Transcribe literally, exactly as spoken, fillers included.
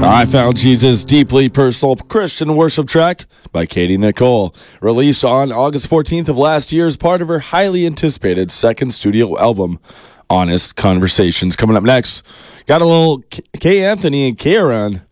I Found Jesus, deeply personal Christian worship track by Katie Nicole, released on August fourteenth of last year as part of her highly anticipated second studio album, Honest Conversations. Coming up next, got a little K. Anthony and Karen